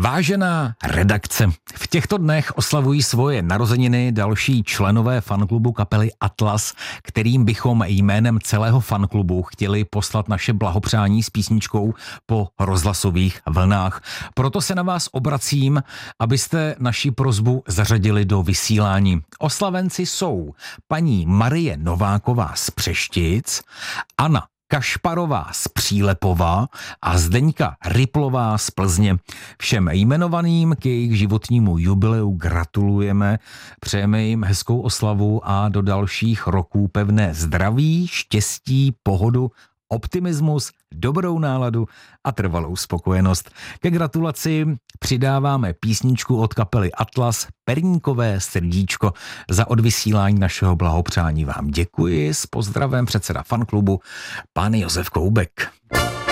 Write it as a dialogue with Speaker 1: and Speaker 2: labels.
Speaker 1: Vážená redakce, v těchto dnech oslavují svoje narozeniny další členové fanklubu kapely Atlas, kterým bychom jménem celého fanklubu chtěli poslat naše blahopřání s písničkou po rozhlasových vlnách. Proto se na vás obracím, abyste naši prosbu zařadili do vysílání. Oslavenci jsou paní Marie Nováková z Přeštic, Anna Kašparová z Přílepova a Zdeňka Riplová z Plzně. Všem jmenovaným k jejich životnímu jubileu gratulujeme, přejeme jim hezkou oslavu a do dalších roků pevné zdraví, štěstí, pohodu, optimismus, dobrou náladu a trvalou spokojenost. Ke gratulaci přidáváme písničku od kapely Atlas Perníkové srdíčko. Za odvysílání našeho blahopřání vám děkuji. S pozdravem předseda fanklubu, pan Josef Koubek.